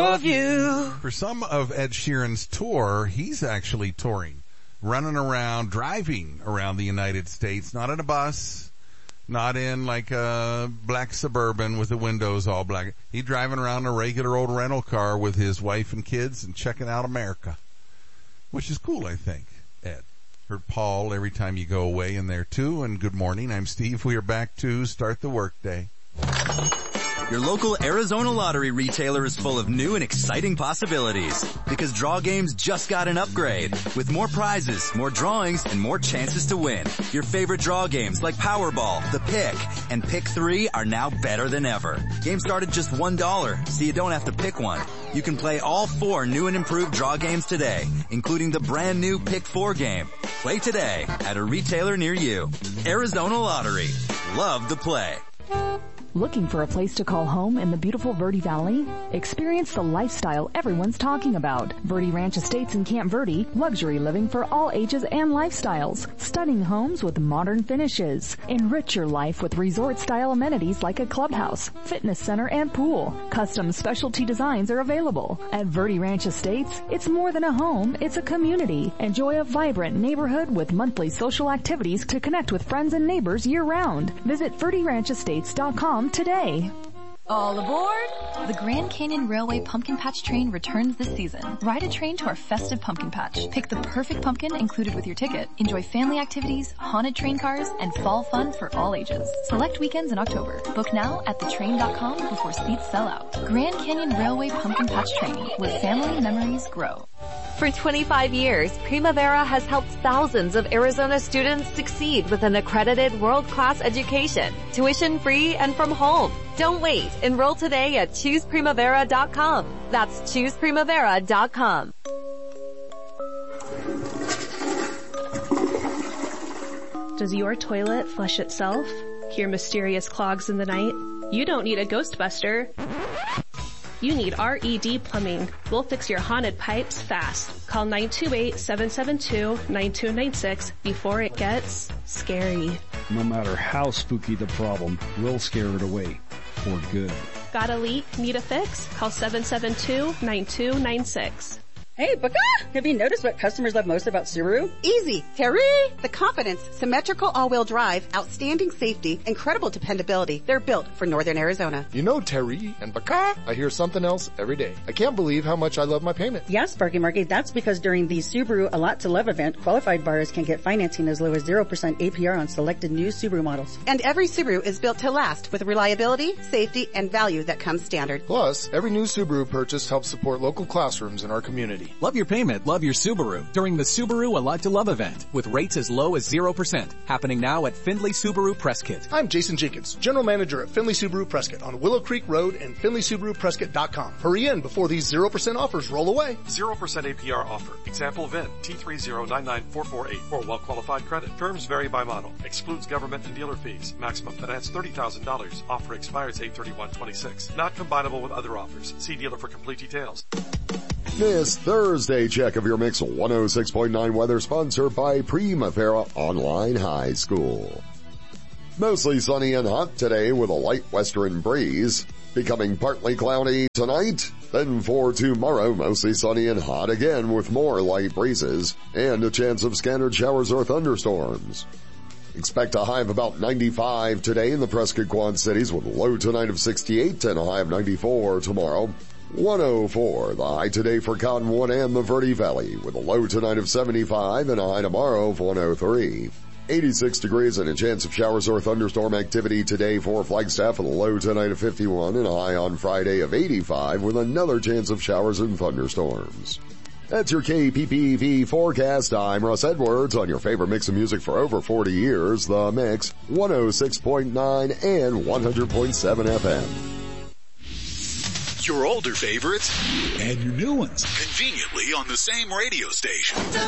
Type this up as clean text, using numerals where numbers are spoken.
of you. For some of Ed Sheeran's tour, he's actually touring, running around, driving around the United States, not in a bus, not in like a black Suburban with the windows all black. He's driving around a regular old rental car with his wife and kids and checking out America, which is cool, I think, Ed. Heard Paul every time you go away in there too. And good morning, I'm Steve. We are back to start the workday. Your local Arizona Lottery retailer is full of new and exciting possibilities because Draw Games just got an upgrade with more prizes, more drawings, and more chances to win. Your favorite draw games like Powerball, The Pick, and Pick 3 are now better than ever. Games start at just $1, so you don't have to pick one. You can play all 4 new and improved draw games today, including the brand new Pick 4 game. Play today at a retailer near you. Arizona Lottery. Love to play. Looking for a place to call home in the beautiful Verde Valley? Experience the lifestyle everyone's talking about. Verde Ranch Estates in Camp Verde, luxury living for all ages and lifestyles. Stunning homes with modern finishes. Enrich your life with resort-style amenities like a clubhouse, fitness center, and pool. Custom specialty designs are available. At Verde Ranch Estates, it's more than a home, it's a community. Enjoy a vibrant neighborhood with monthly social activities to connect with friends and neighbors year-round. Visit VerdeRanchEstates.com today. All aboard! The Grand Canyon Railway Pumpkin Patch Train returns this season. Ride a train to our festive pumpkin patch. Pick the perfect pumpkin included with your ticket. Enjoy family activities, haunted train cars, and fall fun for all ages. Select weekends in October. Book now at thetrain.com before seats sell out. Grand Canyon Railway Pumpkin Patch Train, where family memories grow. For 25 years, Primavera has helped thousands of Arizona students succeed with an accredited world-class education, tuition-free and from home. Don't wait. Enroll today at ChoosePrimavera.com. That's ChoosePrimavera.com. Does your toilet flush itself? Hear mysterious clogs in the night? You don't need a Ghostbuster. You need RED Plumbing. We'll fix your haunted pipes fast. Call 928-772-9296 before it gets scary. No matter how spooky the problem, we'll scare it away for good. Got a leak? Need a fix? Call 772-9296. Hey, Baka! Have you noticed what customers love most about Subaru? Easy. Terry! The confidence, symmetrical all-wheel drive, outstanding safety, incredible dependability. They're built for Northern Arizona. You know, Terry and Baka, I hear something else every day. I can't believe how much I love my payment. Yes, Sparky Marky, that's because during the Subaru A Lot to Love event, qualified buyers can get financing as low as 0% APR on selected new Subaru models. And every Subaru is built to last with reliability, safety, and value that comes standard. Plus, every new Subaru purchase helps support local classrooms in our community. Love your payment, love your Subaru during the Subaru A Lot to Love event with rates as low as 0%. Happening now at Findlay Subaru Prescott. I'm Jason Jenkins, General Manager at Findlay Subaru Prescott on Willow Creek Road and FindlaySubaruPrescott.com. Hurry in before these 0% offers roll away. 0% APR offer. Example VIN T3099448 for well-qualified credit. Terms vary by model. Excludes government and dealer fees. Maximum finance $30,000. Offer expires 8/31/26. Not combinable with other offers. See dealer for complete details. This Thursday check of your Mix 106.9 weather sponsored by Primavera Online High School. Mostly sunny and hot today with a light western breeze. Becoming partly cloudy tonight. Then for tomorrow, mostly sunny and hot again with more light breezes and a chance of scattered showers or thunderstorms. Expect a high of about 95 today in the Prescott Quad Cities with a low tonight of 68 and a high of 94 tomorrow. 104, the high today for Cottonwood and the Verde Valley with a low tonight of 75 and a high tomorrow of 103. 86 degrees and a chance of showers or thunderstorm activity today for Flagstaff with a low tonight of 51 and a high on Friday of 85 with another chance of showers and thunderstorms. That's your KPPV forecast. I'm Russ Edwards on your favorite mix of music for over 40 years, The Mix, 106.9 and 100.7 FM. Your older favorites and your new ones conveniently on the same radio station.